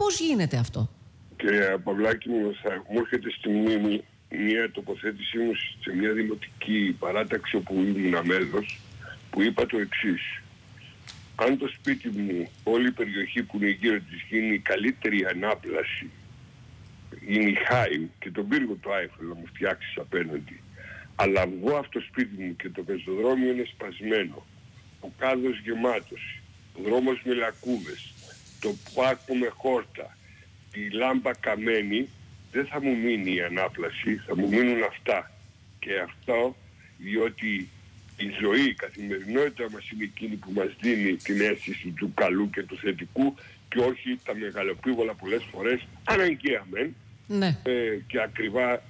Πώς γίνεται αυτό? Κύριε Παυλάκη μου, μου έρχεται στη μνήμη μια τοποθέτησή μου σε μια δημοτική παράταξη όπου ήμουν μέλος, που είπα το εξής: αν το σπίτι μου, όλη η περιοχή που είναι γύρω της, γίνει η καλύτερη ανάπλαση, είναι η Χάιμ και τον πύργο του Άιφελ να μου φτιάξεις απέναντι, αλλά βγω από το σπίτι μου και το πεζοδρόμιο είναι σπασμένο, ο κάδος γεμάτος, ο δρόμος με λακκούβες, το πάρκο με χόρτα, η λάμπα καμένη, δεν θα μου μείνει η ανάπλαση, θα μου μείνουν αυτά. Και αυτό διότι η ζωή, η καθημερινότητα μας είναι εκείνη που μας δίνει την αίσθηση του καλού και του θετικού και όχι τα μεγαλοπίβολα πολλές φορές, αναγκαία μεν, ναι, και ακριβά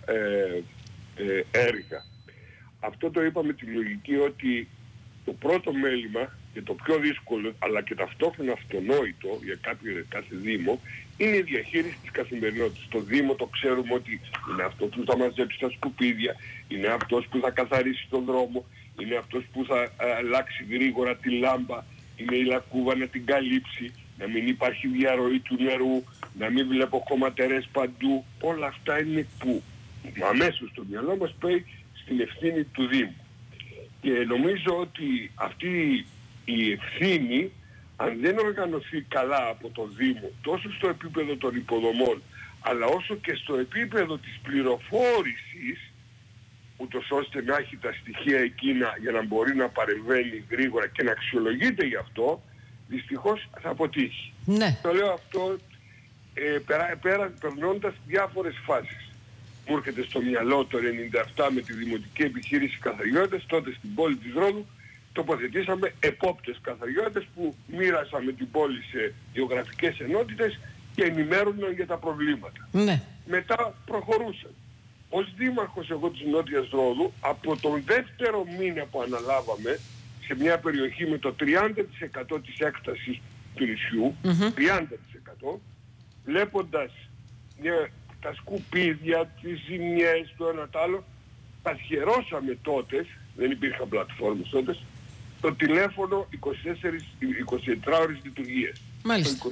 έργα. Αυτό το είπα με τη λογική ότι το πρώτο μέλημα και το πιο δύσκολο, αλλά και ταυτόχρονα αυτονόητο για κάθε Δήμο, είναι η διαχείριση της καθημερινότητας. Στο Δήμο το ξέρουμε ότι είναι αυτό που θα μαζέψει τα σκουπίδια, είναι αυτός που θα καθαρίσει τον δρόμο, είναι αυτός που θα αλλάξει γρήγορα τη λάμπα, είναι η λακκούβα να την καλύψει, να μην υπάρχει διαρροή του νερού, να μην βλέπω κομματερές παντού. Όλα αυτά είναι που αμέσως στο μυαλό μας πάει στην ευθύνη του Δήμου. Και νομίζω ότι αυτή η ευθύνη, αν δεν οργανωθεί καλά από το Δήμο, τόσο στο επίπεδο των υποδομών, αλλά όσο και στο επίπεδο της πληροφόρησης, ούτως ώστε να έχει τα στοιχεία εκείνα για να μπορεί να παρεμβαίνει γρήγορα και να αξιολογείται γι' αυτό, δυστυχώς θα αποτύχει. Ναι. Το λέω αυτό περνώντας διάφορες φάσεις. Μου έρχεται στο μυαλό το 1997 με τη Δημοτική Επιχείρηση Καθαριότητας, τότε στην πόλη της Ρόδου τοποθετήσαμε επόπτες καθαριότητες που μοίρασαμε την πόλη σε γεωγραφικές ενότητες και ενημέρωναν για τα προβλήματα. Ναι. Μετά προχωρούσαν. Ως δήμαρχος εγώ της Νότιας Ρόδου, από τον δεύτερο μήνα που αναλάβαμε, σε μια περιοχή με το 30% της έκτασης του νησιού, 30%, βλέποντας τα σκουπίδια, τις ζημιές, το ένα τ' άλλο, καθιερώσαμε τότε, δεν υπήρχαν πλατφόρμες τότε, το τηλέφωνο 24 ώρες λειτουργίας. Μάλιστα. Το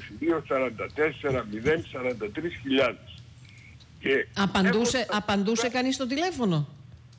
22-44-0-43.000. Απαντούσε κανείς στο τηλέφωνο?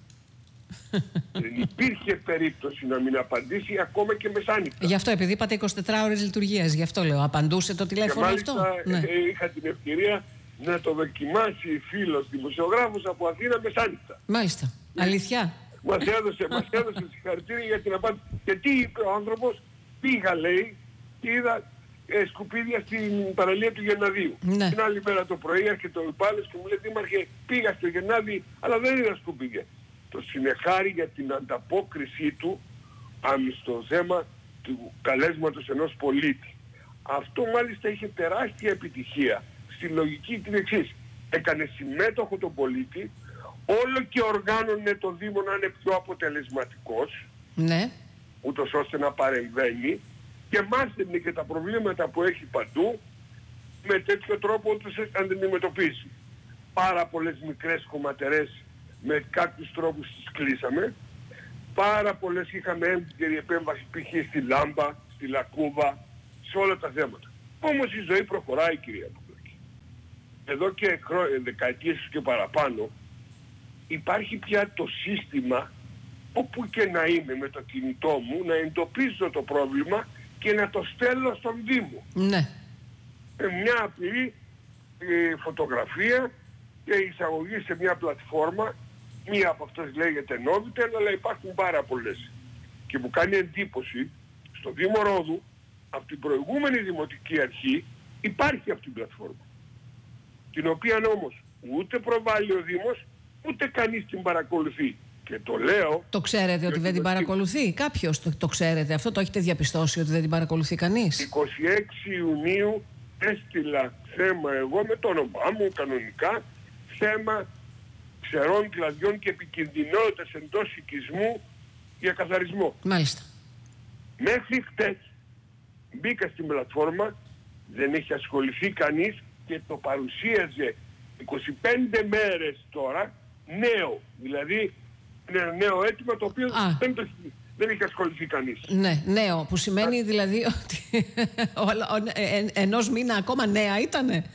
Δεν υπήρχε περίπτωση να μην απαντήσει ακόμα και μεσάνυχτα. Γι' αυτό, επειδή είπατε 24 ώρες λειτουργίας, γι' αυτό λέω. Απαντούσε το τηλέφωνο και αυτό? Ναι. Είχα την ευκαιρία να το δοκιμάσει φίλος δημοσιογράφος από Αθήνα μεσάνυχτα. Μάλιστα. Αλήθεια. Μας έδωσε συγχαρητήρια για την απάντηση. Και τι είπε ο άνθρωπος? Πήγα, λέει, και είδα σκουπίδια στην παραλία του Γενναδίου. Ναι. Την άλλη μέρα το πρωί έρχεται ο υπάλληλος και μου λέει: Δήμαρχε, πήγα στο Γεννάδι, αλλά δεν είδα σκουπίδια. Το συνεχάρει για την ανταπόκρισή του στο θέμα του καλέσματος ενός πολίτη. Αυτό μάλιστα είχε τεράστια επιτυχία στη λογική την εξής: έκανε συμμέτοχο τον πολίτη, όλο και οργάνωνε τον Δήμο να είναι πιο αποτελεσματικός, ναι, ούτως ώστε να παρεμβαίνει, και μάθαινε και τα προβλήματα που έχει παντού με τέτοιο τρόπο τους αντιμετωπίζει. Πάρα πολλές μικρές κομματερές με κάποιους τρόπους τις κλείσαμε, πάρα πολλές είχαμε έμπειρη επέμβαση π.χ. στη λάμπα, στη λακκούβα, σε όλα τα θέματα. Όμως η ζωή προχωράει, κυρία Παυλάκη. Εδώ και δεκαετίες και παραπάνω υπάρχει πια το σύστημα, όπου και να είμαι με το κινητό μου, να εντοπίζω το πρόβλημα και να το στέλνω στον Δήμο. Ναι. Μια απλή φωτογραφία και εισαγωγή σε μια πλατφόρμα. Μία από αυτές λέγεται Novitel, αλλά υπάρχουν πάρα πολλές. Και μου κάνει εντύπωση, στο Δήμο Ρόδου, από την προηγούμενη Δημοτική Αρχή, υπάρχει αυτή η πλατφόρμα. Την οποία όμως ούτε προβάλλει ο Δήμος, ούτε κανείς την παρακολουθεί. Και το λέω... Το ξέρετε ότι δεν την παρακολουθεί κάποιος? Το ξέρετε αυτό? Το έχετε διαπιστώσει ότι δεν την παρακολουθεί κανείς? 26 Ιουνίου έστειλα θέμα εγώ με το όνομά μου κανονικά, θέμα ξερών κλαδιών και επικινδυνότητας εντός οικισμού για καθαρισμό. Μάλιστα. Μέχρι χτες μπήκα στην πλατφόρμα, δεν έχει ασχοληθεί κανείς και το παρουσίαζε 25 μέρες τώρα νέο. Δηλαδή είναι ένα νέο αίτημα το οποίο δεν έχει ασχοληθεί κανείς. Ναι, νέο, που σημαίνει δηλαδή ότι ενός μήνα ακόμα νέα ήτανε.